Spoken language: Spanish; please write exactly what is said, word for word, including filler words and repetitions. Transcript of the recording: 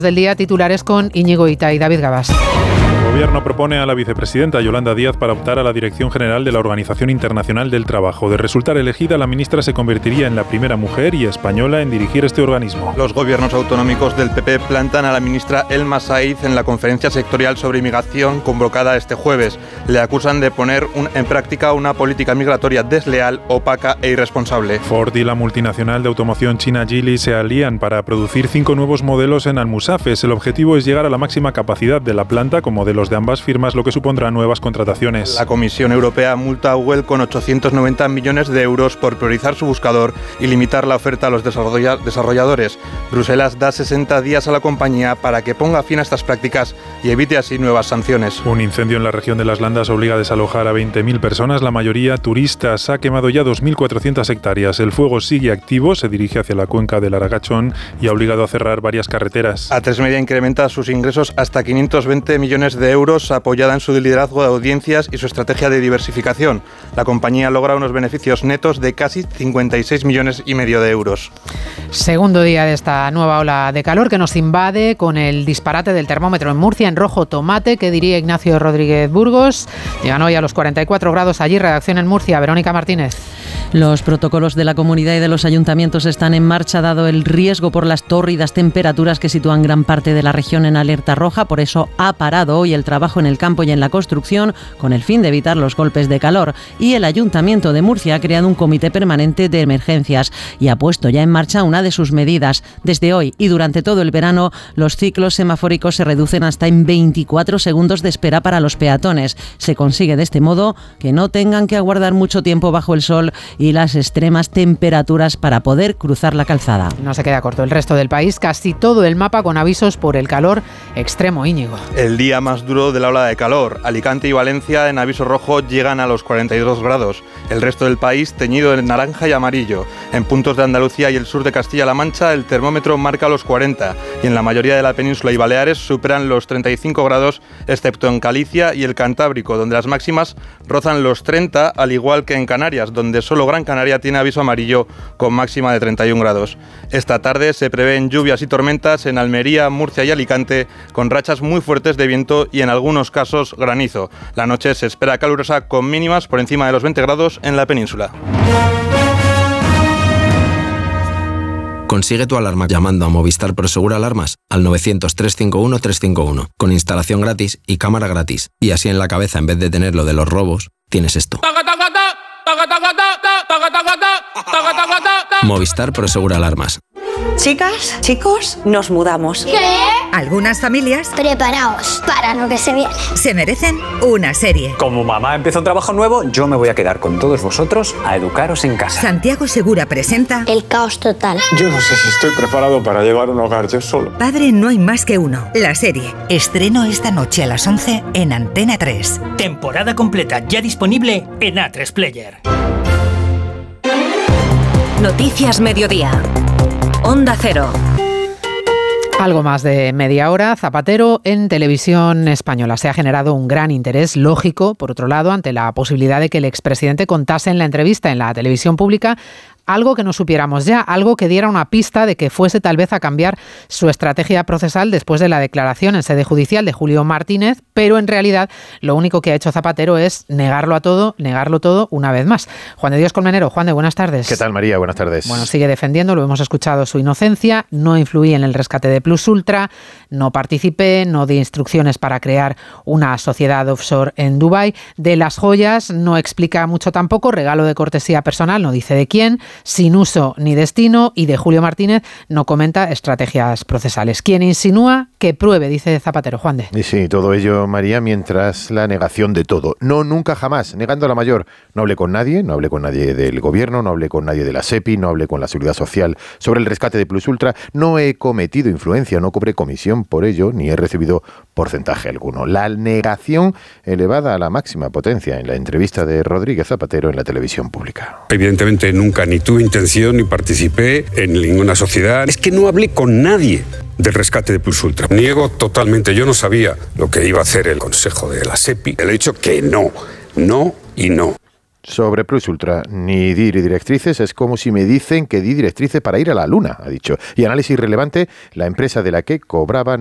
Del día, titulares con Íñigo Ita y David Gabás. El Gobierno propone a la vicepresidenta Yolanda Díaz para optar a la dirección general de la Organización Internacional del Trabajo. De resultar elegida, la ministra se convertiría en la primera mujer y española en dirigir este organismo. Los gobiernos autonómicos del P P plantan a la ministra Elma Saiz en la conferencia sectorial sobre inmigración convocada este jueves. Le acusan de poner un, en práctica una política migratoria desleal, opaca e irresponsable. Ford y la multinacional de automoción china Geely se alían para producir cinco nuevos modelos en Almusafes. El objetivo es llegar a la máxima capacidad de la planta con modelos de ambas firmas, lo que supondrá nuevas contrataciones. La Comisión Europea multa a Google con ochocientos noventa millones de euros por priorizar su buscador y limitar la oferta a los desarrolladores. Bruselas da sesenta días a la compañía para que ponga fin a estas prácticas y evite así nuevas sanciones. Un incendio en la región de Las Landas obliga a desalojar a veinte mil personas, la mayoría turistas. Ha quemado ya dos mil cuatrocientas hectáreas. El fuego sigue activo, se dirige hacia la cuenca del Aragachón y ha obligado a cerrar varias carreteras. A tres Media incrementa sus ingresos hasta quinientos veinte millones de euros, apoyada en su liderazgo de audiencias y su estrategia de diversificación. La compañía logra unos beneficios netos de casi cincuenta y seis millones y medio de euros. Segundo día de esta nueva ola de calor que nos invade con el disparate del termómetro en Murcia en rojo tomate, que diría Ignacio Rodríguez Burgos. Llegan hoy a los cuarenta y cuatro grados allí. Redacción en Murcia, Verónica Martínez. Los protocolos de la comunidad y de los ayuntamientos están en marcha dado el riesgo por las tórridas temperaturas que sitúan gran parte de la región en alerta roja. Por eso ha parado hoy el trabajo en el campo y en la construcción con el fin de evitar los golpes de calor. Y el Ayuntamiento de Murcia ha creado un comité permanente de emergencias y ha puesto ya en marcha una de sus medidas. Desde hoy y durante todo el verano, los ciclos semafóricos se reducen hasta en veinticuatro segundos de espera para los peatones. Se consigue de este modo que no tengan que aguardar mucho tiempo bajo el sol y las extremas temperaturas para poder cruzar la calzada. No se queda corto el resto del país, casi todo el mapa con avisos por el calor extremo, Íñigo. El día más duro de la ola de calor. Alicante y Valencia en aviso rojo llegan a los cuarenta y dos grados. El resto del país teñido en naranja y amarillo. En puntos de Andalucía y el sur de Castilla-La Mancha el termómetro marca los cuarenta y en la mayoría de la península y Baleares superan los treinta y cinco grados, excepto en Galicia y el Cantábrico, donde las máximas rozan los treinta, al igual que en Canarias, donde solo Gran Canaria tiene aviso amarillo con máxima de treinta y un grados. Esta tarde se prevén lluvias y tormentas en Almería, Murcia y Alicante, con rachas muy fuertes de viento y en algunos casos granizo. La noche se espera calurosa con mínimas por encima de los veinte grados en la península. Consigue tu alarma llamando a Movistar Prosegur Alarmas al novecientos, trescientos cincuenta y uno, trescientos cincuenta y uno, con instalación gratis y cámara gratis. Y así en la cabeza, en vez de tener lo de los robos, tienes esto. Movistar Prosegur Alarmas. Chicas, chicos, nos mudamos. ¿Qué? Algunas familias, preparaos para lo que se viene. Se merecen una serie. Como mamá empieza un trabajo nuevo, yo me voy a quedar con todos vosotros a educaros en casa. Santiago Segura presenta El caos total. Yo no sé si estoy preparado para llevar un hogar yo solo. Padre no hay más que uno, la serie. Estreno esta noche a las once en Antena tres. Temporada completa ya disponible en A tres Player. Noticias Mediodía. Onda Cero. Algo más de media hora. Zapatero en Televisión Española. Se ha generado un gran interés, lógico, por otro lado, ante la posibilidad de que el expresidente contase en la entrevista en la televisión pública algo que no supiéramos ya, algo que diera una pista de que fuese tal vez a cambiar su estrategia procesal después de la declaración en sede judicial de Julio Martínez, pero en realidad lo único que ha hecho Zapatero es negarlo a todo, negarlo todo una vez más. Juan de Dios Colmenero. Juan de, buenas tardes. ¿Qué tal, María? Buenas tardes. Bueno, sigue defendiendo, lo hemos escuchado, su inocencia, no influí en el rescate de Plus Ultra, no participé, no di instrucciones para crear una sociedad offshore en Dubái. De las joyas no explica mucho tampoco, regalo de cortesía personal, no dice de quién, sin uso ni destino, y de Julio Martínez no comenta estrategias procesales. Quien insinúa que pruebe, dice Zapatero. Juan de. Y sí, todo ello, María, mientras la negación de todo. No, nunca, jamás, negando la mayor. No hablé con nadie, no hablé con nadie del gobierno, no hablé con nadie de la SEPI, no hablé con la Seguridad Social sobre el rescate de Plus Ultra, no he cometido influencia, no cobré comisión por ello, ni he recibido porcentaje alguno. La negación elevada a la máxima potencia en la entrevista de Rodríguez Zapatero en la televisión pública. Evidentemente nunca ni tuve intención ni participé en ninguna sociedad. Es que no hablé con nadie del rescate de Plus Ultra. Niego totalmente, yo no sabía lo que iba a hacer el Consejo de la SEPI. Le he dicho que no, no y no. Sobre Plus Ultra, ni di directrices, es como si me dicen que di directrices para ir a la luna, ha dicho. Y análisis relevante, la empresa de la que cobraban